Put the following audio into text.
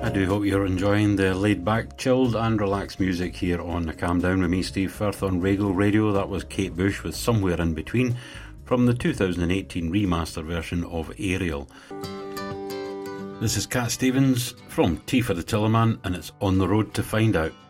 I do hope you're enjoying the laid-back, chilled and relaxed music here on A Calm Down with me, Steve Firth, on Regal Radio. That was Kate Bush with Somewhere in Between from the 2018 remaster version of Ariel. This is Cat Stevens from Tea for the Tillerman, and it's On the Road to Find Out.